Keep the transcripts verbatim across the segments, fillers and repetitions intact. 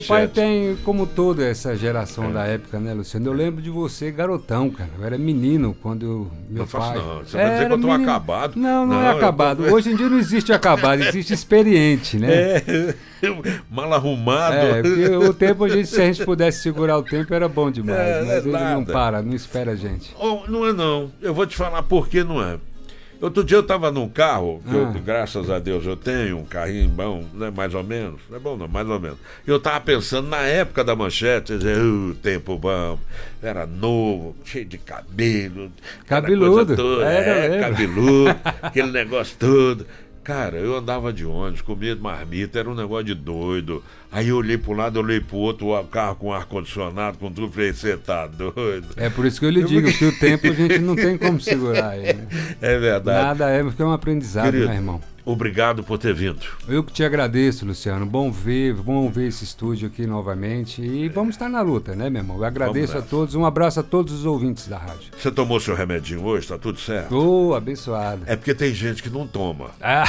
O pai tem, como toda essa geração é. da época, né, Luciano? Eu lembro de você, garotão, cara. Eu era menino quando eu, meu não pai... Faço, não. Você vai dizer que eu tô menino... acabado? Não, não, não é acabado. Tô... Hoje em dia não existe acabado, existe experiente, né? É, mal arrumado. É, porque o tempo, a gente, se a gente pudesse segurar o tempo, era bom demais. É, mas ele nada. não para, não espera a gente. Oh, não é não. Eu vou te falar por que não é. Outro dia eu tava num carro, que ah. eu, graças a Deus eu tenho um carrinho bom, né, mais ou menos, não é bom não, mais ou menos. Eu tava pensando na época da Manchete, dizer, uh, tempo bom, era novo, cheio de cabelo, cabeludo, toda, é, é, cabeludo, aquele negócio todo. Cara, eu andava de ônibus, comia marmita, era um negócio de doido. Aí eu olhei para um lado, eu olhei para o outro, o carro com ar-condicionado, com tudo, falei, você tá doido. É por isso que eu lhe digo que o tempo a gente não tem como segurar ele. É verdade. Nada é, porque é um aprendizado, Querido, né, irmão? Obrigado por ter vindo. Eu que te agradeço, Luciano. Bom ver, bom ver esse estúdio aqui novamente. E vamos estar na luta, né, meu irmão? Eu agradeço a todos. Um abraço a todos os ouvintes da rádio. Você tomou seu remedinho hoje? Tá tudo certo? Tô abençoado. É porque tem gente que não toma. Ah.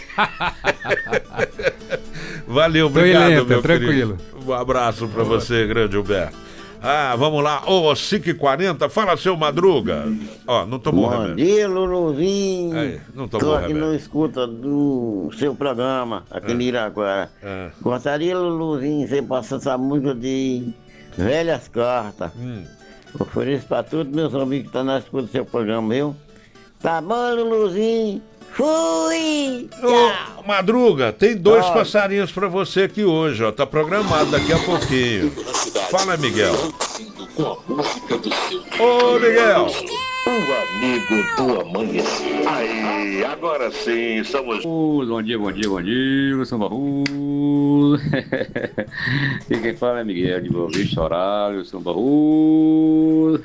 Valeu, obrigado, lenta, meu tranquilo. querido. Um abraço pra você, grande Humberto. Ah, vamos lá. Ô, oh, cinco e quarenta, fala, seu Madruga. Ó, oh, não tomou Bom remédio. Bom dia, Luluzinho. Aí, não tomou Tô aqui remédio. no escuta do seu programa, aqui é. no Iraquara. É. Gostaria, Luluzinho, você passar essa música de Velhas Cartas. Hum. Ofereço pra todos meus amigos que estão na escuta do seu programa, viu? Tá bom, Luluzinho? Fui! Ô, Madruga, tem dois oh. passarinhos pra você aqui hoje, ó. Tá programado daqui a pouquinho. Fala, Miguel. Ô, Miguel. O amigo do amanhecer. Aí, agora sim, estamos... Bom dia, bom dia, bom dia, São Barroso. E quem fala é Miguel de Boa Vista, Horário, São Barroso.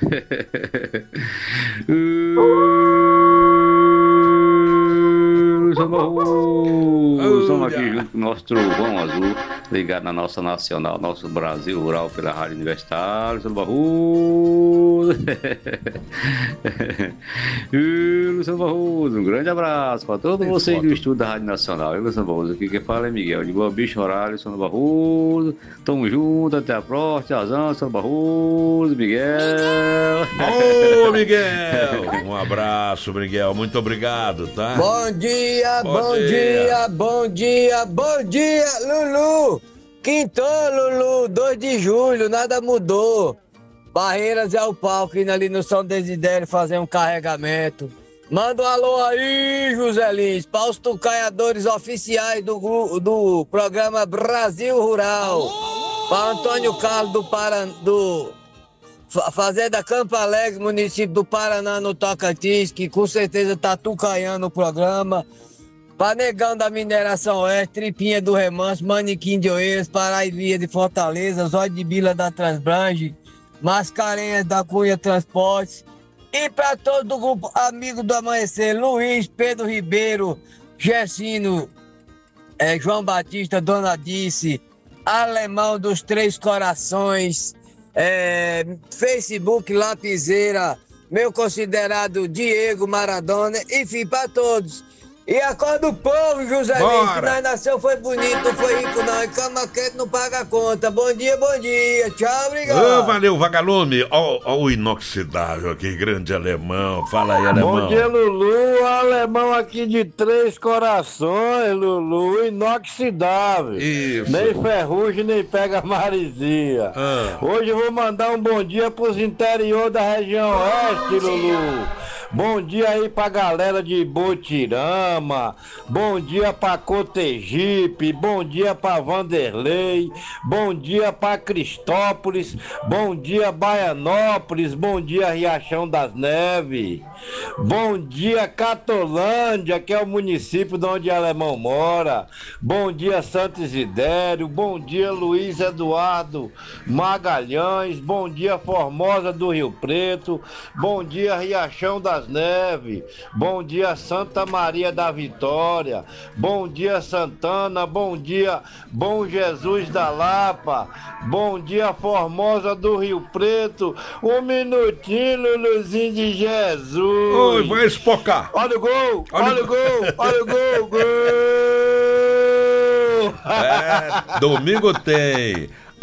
São Barroso. Estamos aqui junto com o nosso trovão azul, ligado na nossa nacional, nosso Brasil Rural pela Rádio Universitária, São Barroso. Luciano Barroso, um grande abraço para todos vocês do estúdio da Rádio Nacional. Eu, Luciano Barroso, aqui quem fala é Miguel, de Boa Vista, Horário, Luciano Barroso. Tamo junto, até a próxima, Azão, Luciano Barroso, Miguel. Ô, Miguel! Um abraço, Miguel, muito obrigado, tá? Bom dia, bom, bom dia. dia, bom dia, bom dia, Lulu! Quintou, Lulu, dois de julho, nada mudou. Barreiras é o palco, indo ali no São Desidério fazer um carregamento. Manda um alô aí, José Lins, para os tucaiadores oficiais do, do programa Brasil Rural. Para Antônio Carlos do Paraná, do Fazenda Campo Alegre, município do Paraná, no Tocantins, que com certeza tá tucaiando o programa. Para Negão da Mineração Oeste, Tripinha do Remanso, Manequim de Oeiras, Paraibia de Fortaleza, Zóio de Bila da Transbrange, Mascarenhas da Cunha Transportes. E para todo o grupo Amigo do Amanhecer, Luiz, Pedro Ribeiro, Gessino, é, João Batista, Dona Dice, Alemão dos Três Corações, é, Facebook Lapiseira, meu considerado Diego Maradona, enfim, para todos. E a cor do povo, José Lins, que nós nasceu foi bonito, não foi rico não, e cama quente não paga a conta. Bom dia, bom dia, tchau, obrigado. Oh, valeu, vagalume, ó, ó o inoxidável aqui, grande alemão, fala aí, alemão. Bom dia, Lulu, alemão aqui de Três Corações, Lulu, inoxidável. Isso. Nem ferrugem, nem pega marizia. Ah. Hoje eu vou mandar um bom dia pros interior da região oeste, Lulu. Bom dia aí pra galera de Botirama, bom dia pra Cotegipe, bom dia pra Vanderlei, bom dia pra Cristópolis, bom dia Baianópolis, bom dia Riachão das Neves, bom dia Catolândia, que é o município de onde Alemão mora, bom dia Santo Isidério, bom dia Luiz Eduardo Magalhães, bom dia Formosa do Rio Preto, bom dia Riachão das Neve, bom dia Santa Maria da Vitória, bom dia Santana, bom dia Bom Jesus da Lapa, bom dia Formosa do Rio Preto, um minutinho, Luluzinho de Jesus. Oi, vai espocar. Olha o gol, olha, olha o gol, olha o gol, gol. É, domingo tem.